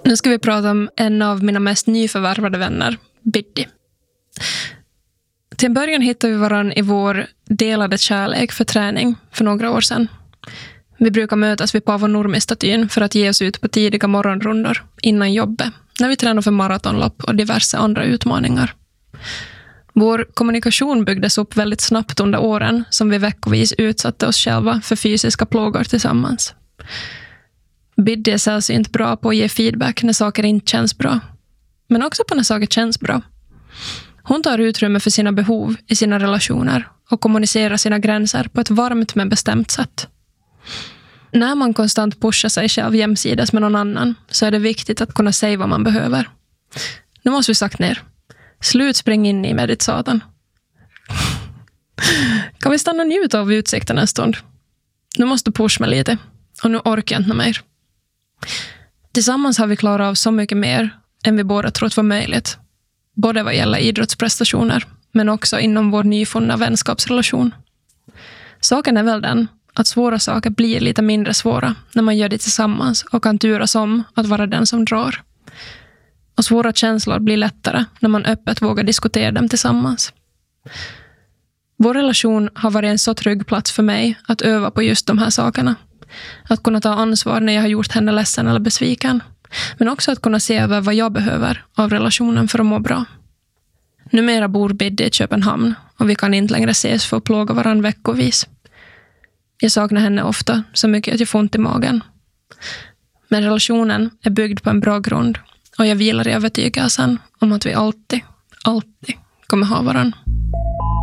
Nu ska vi prata om en av mina mest nyförvärvade vänner, Biddy. Till en början hittade vi varann i vår delade kärlek för träning för några år sedan. Vi brukar mötas vid Paavo Nurmi-statyn för att ge oss ut på tidiga morgonrundor innan jobbet, när vi tränar för maratonlopp och diverse andra utmaningar. Vår kommunikation byggdes upp väldigt snabbt under åren som vi veckovis utsatte oss själva för fysiska plågor tillsammans. Biddy är sällsynt bra på att ge feedback när saker inte känns bra, men också på när saker känns bra. Hon tar utrymme för sina behov i sina relationer och kommunicerar sina gränser på ett varmt men bestämt sätt. När man konstant pushar sig själv jämsides med någon annan så är det viktigt att kunna säga vad man behöver. Nu måste vi sakta ner. Slut spring in i med ditt satan. Kan vi stanna och njuta av utsikten en stund? Nu måste du pusha mig lite och nu orkar jag inte mer. Tillsammans har vi klarat av så mycket mer än vi båda trott var möjligt. Både vad gäller idrottsprestationer men också inom vår nyfunna vänskapsrelation. Saken är väl den att svåra saker blir lite mindre svåra när man gör det tillsammans och kan turas om att vara den som drar. Och svåra känslor blir lättare när man öppet vågar diskutera dem tillsammans. Vår relation har varit en så trygg plats för mig att öva på just de här sakerna. Att kunna ta ansvar när jag har gjort henne ledsen eller besviken. Men också att kunna se över vad jag behöver av relationen för att må bra. Numera bor Biddy i Köpenhamn och vi kan inte längre ses för att plåga varann veckovis. Jag saknar henne ofta så mycket att jag får ont i magen. Men relationen är byggd på en bra grund och jag vilar i övertygelsen om att vi alltid kommer ha varann.